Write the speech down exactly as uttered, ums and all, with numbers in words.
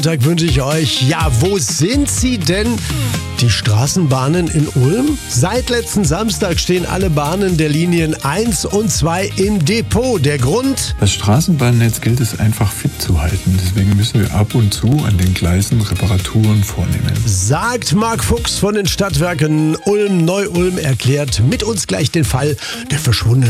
Tag wünsche ich euch. Ja, wo sind sie denn? Die Straßenbahnen in Ulm? Seit letzten Samstag stehen alle Bahnen der Linien eins und zwei im Depot. Der Grund? Das Straßenbahnnetz gilt es einfach fit zu halten. Deswegen müssen wir ab und zu an den Gleisen Reparaturen vornehmen. Sagt Marc Fuchs von den Stadtwerken Ulm Neu-Ulm, erklärt mit uns gleich den Fall der verschwundenen